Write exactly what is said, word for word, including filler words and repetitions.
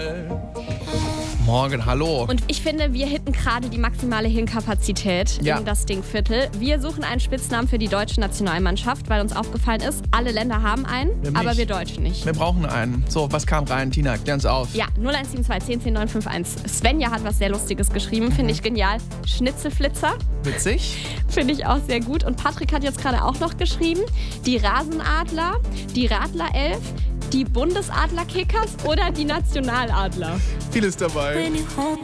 Nicole. Morgen, hallo. Und ich finde, wir hitten gerade die maximale Hirnkapazität Ja. in das Dingviertel. Wir suchen einen Spitznamen für die deutsche Nationalmannschaft, weil uns aufgefallen ist, alle Länder haben einen, Wir aber nicht. wir Deutschen nicht. Wir brauchen einen. So, was kam rein? Tina, klär uns auf. Ja, null eins sieben zwei zehn zehn neun fünf eins. Svenja hat was sehr Lustiges geschrieben, finde ich genial. Schnitzelflitzer, Witzig. finde ich auch sehr gut. Und Patrick hat jetzt gerade auch noch geschrieben, die Rasenadler, die Radlerelf, die Bundesadlerkickers oder die Nationaladler. Vieles dabei.